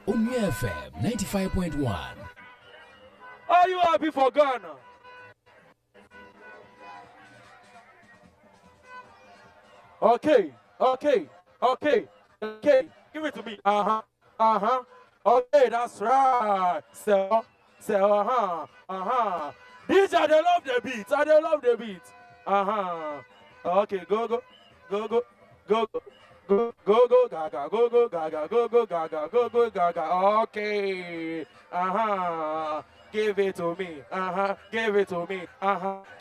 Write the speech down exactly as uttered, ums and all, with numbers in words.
on F M ninety-five point one. Are you happy for Ghana? Okay, okay, okay, okay. Give it to me. Uh huh. Uh huh. Okay, that's right. So, so, uh huh. Uh huh. These are they love the beats. I they love the beats. Uh huh. Okay, go go, go go, go go. Go go go gaga go go gaga go go gaga go go gaga. Okay. Uh huh. Give it to me. Uh huh. Give it to me. Uh huh.